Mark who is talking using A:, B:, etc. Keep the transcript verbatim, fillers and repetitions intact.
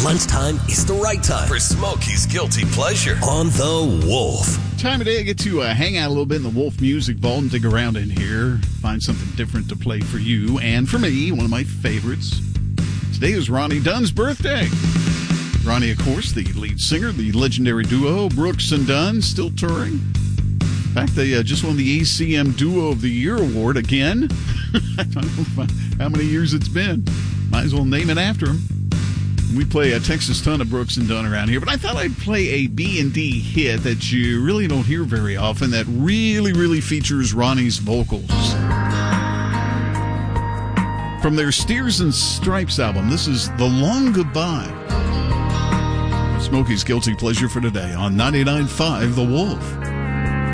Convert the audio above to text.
A: Lunchtime is the right time for Smokey's Guilty Pleasure on The Wolf.
B: Time of day I get to uh, hang out a little bit in the Wolf Music Vault and dig around in here, find something different to play for you and for me, one of my favorites. Today is Ronnie Dunn's birthday. Ronnie, of course, the lead singer, the legendary duo, Brooks and Dunn, still touring. In fact, they uh, just won the A C M Duo of the Year award again. I don't know how many years it's been. Might as well name it after him. We play a Texas ton of Brooks and Dunn around here, but I thought I'd play a B and D hit that you really don't hear very often that really, really features Ronnie's vocals. From their Steers and Stripes album, this is The Long Goodbye. Smokey's Guilty Pleasure for today on ninety-nine point five The Wolf.